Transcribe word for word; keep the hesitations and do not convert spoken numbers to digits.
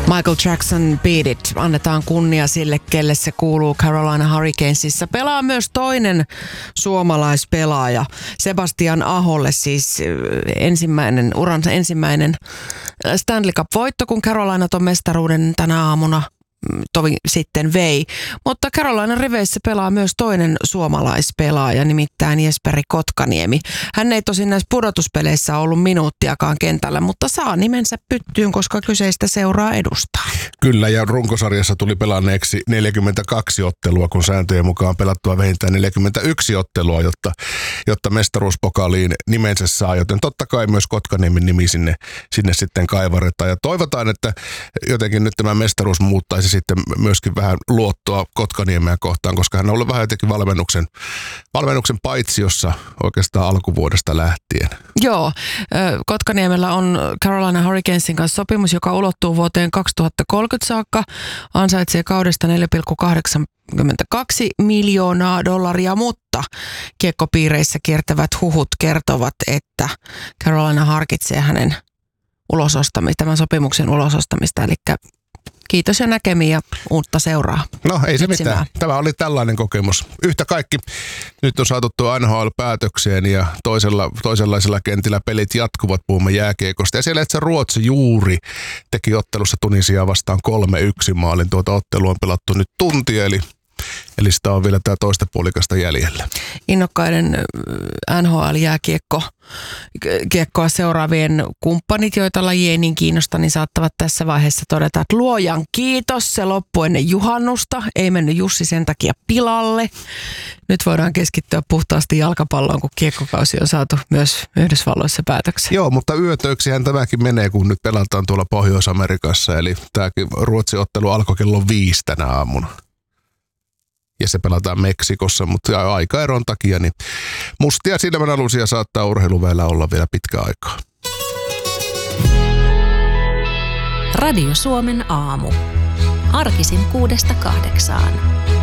Michael Jackson Beat It. Annetaan kunnia sille, kelle se kuuluu. Carolina Hurricanesissa pelaa myös toinen suomalaispelaaja. Sebastian Aholle siis ensimmäinen, uransa ensimmäinen Stanley Cup-voitto, kun Carolina ton mestaruuden tänä aamuna tovi sitten vei. Mutta Carolinan riveissä pelaa myös toinen suomalaispelaaja, nimittäin Jesperi Kotkaniemi. Hän ei tosin näissä pudotuspeleissä ollut minuuttiakaan kentällä, mutta saa nimensä pyttyyn, koska kyseistä seuraa edustaa. Kyllä, ja runkosarjassa tuli pelanneeksi neljäkymmentäkaksi ottelua, kun sääntöjen mukaan pelattua vähintään neljäkymmentäyksi ottelua, jotta, jotta mestaruuspokaliin nimensä saa. Joten totta kai myös Kotkaniemen nimi sinne, sinne sitten kaivaretaan. Ja toivotaan, että jotenkin nyt tämä mestaruus muuttaisi sitten myöskin vähän luottoa Kotkaniemeä kohtaan, koska hän on ollut vähän jotenkin valmennuksen, valmennuksen paitsiossa oikeastaan alkuvuodesta lähtien. Joo, Kotkaniemellä on Carolina Hurricanesin kanssa sopimus, joka ulottuu vuoteen kaksituhattakolmekymmentä saakka, ansaitsee kaudesta neljä pilkku kahdeksankymmentäkaksi miljoonaa dollaria, mutta kiekkopiireissä kiertävät huhut kertovat, että Carolina harkitsee hänen ulosostamista, tämän sopimuksen ulosostamista, eli kiitos ja näkemiin ja uutta seuraa. No ei se etsimään. Mitään. Tämä oli tällainen kokemus. Yhtä kaikki nyt on saatu tuo N H L-päätökseen ja toisella, toisenlaisella kentillä pelit jatkuvat, puhumme jääkiekosta. Ja siellä itse Ruotsi juuri teki ottelussa Tunisiaa vastaan kolme yksi maalin. Tuota ottelua on pelattu nyt tuntia, eli Eli sitä on vielä tämä toista puolikasta jäljellä. Innokkaiden N H L-jääkiekko kiekkoa seuraavien kumppanit, joita laji ei niin kiinnosta, niin saattavat tässä vaiheessa todeta, että luojan kiitos, se loppui ennen juhannusta, ei mennyt Jussi sen takia pilalle. Nyt voidaan keskittyä puhtaasti jalkapalloon, kun kiekkokausi on saatu myös Yhdysvalloissa päätökseen. Joo, mutta yötöiksihän tämäkin menee, kun nyt pelataan tuolla Pohjois-Amerikassa, eli tämäkin Ruotsin ottelu alkoi kello viisi tänä aamuna. Ja se pelataan Meksikossa, mutta aikaeron takia niin mustia silmänalusia saattaa urheiluväellä olla vielä pitkä aikaa. Radio Suomen aamu. Arkisin kuudesta kahdeksaan.